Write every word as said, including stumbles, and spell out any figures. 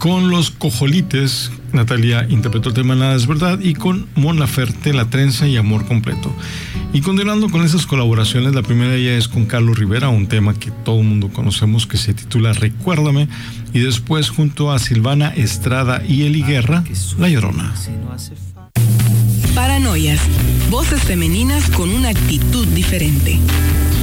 Con Los Cojolites, Natalia interpretó el tema Nada es Verdad, y con Mon Laferte, La Trenza y Amor Completo. Y continuando con esas colaboraciones, la primera de ellas es con Carlos Rivera, un tema que todo el mundo conocemos que se titula Recuérdame, y después junto a Silvana Estrada y Eli Guerra, La Llorona. Paranoias, voces femeninas con una actitud diferente.